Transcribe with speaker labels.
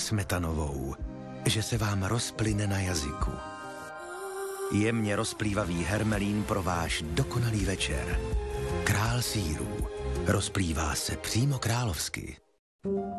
Speaker 1: smetanovou, že se vám rozplyne na jazyku. Jemně rozplývavý hermelín pro váš dokonalý večer. Král sýrů. Rozplývá se přímo královsky.